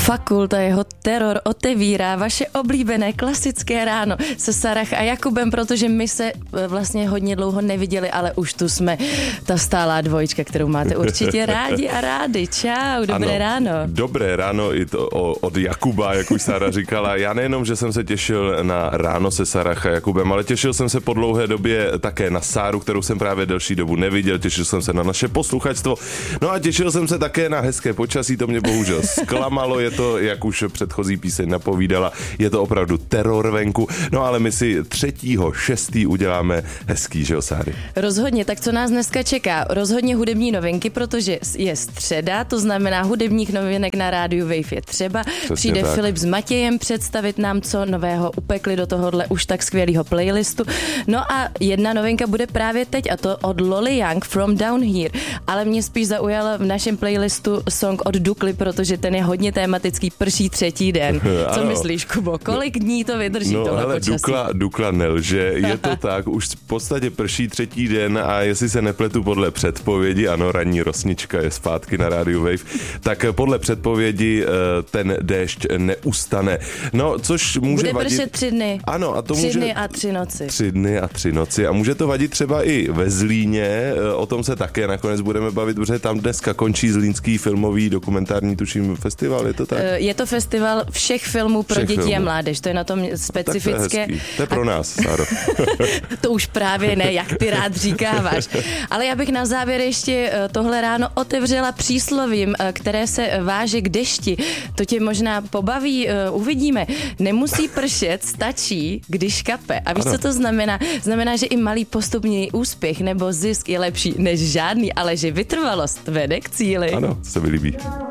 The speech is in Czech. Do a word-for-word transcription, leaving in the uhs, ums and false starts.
Fakulta jeho teror otevírá vaše oblíbené klasické ráno se Sarah a Jakubem, protože my se vlastně hodně dlouho neviděli, ale už tu jsme. Ta stálá dvojička, kterou máte určitě rádi a rádi. Čau, dobré ano, ráno. Dobré ráno i to od Jakuba, jak už Sára říkala. Já nejenom, že jsem se těšil na ráno se Sarah a Jakubem, ale těšil jsem se po dlouhé době také na Sáru, kterou jsem právě delší dobu neviděl. Těšil jsem se na naše posluchačstvo. No a těšil jsem se také na hezké počasí, to mě bohužel zklamalo. Je to, jak už předchozí píseň napovídala, je to opravdu teror venku. No ale my si třetího šestý uděláme hezký, že jo, Sáry? Rozhodně, tak co nás dneska čeká? Rozhodně hudební novinky, protože je středa, to znamená hudebních novinek na rádiu Wave je třeba. Přesně Přijde tak. Filip s Matějem představit nám, co nového upekli do tohohle už tak skvělého playlistu. No a jedna novinka bude právě teď, a to od Lolly Young, From Down Here. Ale mě spíš zaujala v našem playlistu song od Dukly, protože ten je hodně tématický, prší třetí den. Co ano. myslíš, Kubo? Kolik no, dní to vydrží no, tohle hele, počasí? Dukla, Dukla nelže, je to tak, už v podstatě prší třetí den a jestli se nepletu podle předpovědi, ano, ranní rosnička je zpátky na rádiu Wave, tak podle předpovědi ten déšť neustane. No, což může Bude vadit... pršet tři dny. Ano, a to tři může... dny a tři noci. Tři dny a tři noci. A může to vadit třeba i ve Zlíně, o tom se také nakonec budeme bavit, protože tam dneska končí Zlínský filmový dokumentární, tuším, festival, je to tak? Je to festival všech filmů pro všech děti filmů. a mládež, to je na tom specifické. Tak to je hezký. To je pro nás, Sáro. To už právě ne, jak ty rád říkáváš. Ale já bych na závěr ještě tohle ráno otevřela příslovím, které se váže k dešti. To tě možná pobaví, uvidíme. Nemusí pršet, stačí, když kape. A víš, ano. co to znamená? Znamená, že i malý postupný úspěch nebo zisk je lepší než žádný, ale že vytrvalost vede k cíli. Ano, se mi líbí.